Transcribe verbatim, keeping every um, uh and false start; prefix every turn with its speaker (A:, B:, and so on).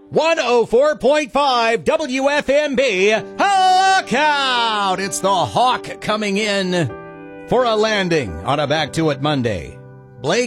A: one oh four point five W F M B. Look out! It's the Hawk coming in for a landing on a Back to It Monday. Blake